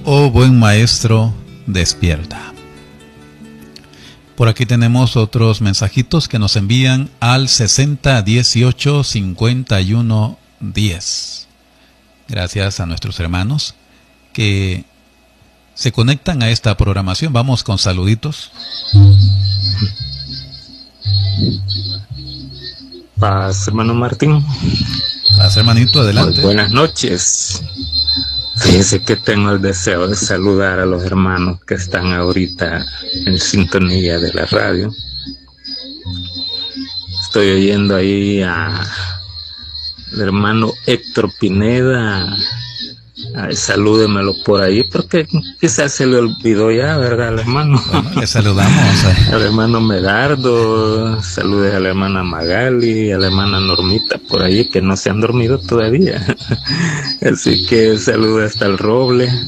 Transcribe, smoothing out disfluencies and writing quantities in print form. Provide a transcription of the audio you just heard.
Oh buen maestro, despierta. Por aquí tenemos otros mensajitos que nos envían al 6018-5110. Gracias a nuestros hermanos que se conectan a esta programación. Vamos con saluditos. Paz, hermano Martín. Paz, hermanito, adelante. Muy buenas noches. Fíjense que tengo el deseo de saludar a los hermanos que están ahorita en sintonía de la radio. Estoy oyendo ahí al hermano Héctor Pineda. Ay, salúdemelo por ahí, porque quizás se le olvidó ya, ¿verdad, al hermano? Bueno, le saludamos. Al hermano Medardo, saludes a la hermana Magali, a la hermana Normita por ahí, que no se han dormido todavía. Así que saludos hasta el Roble.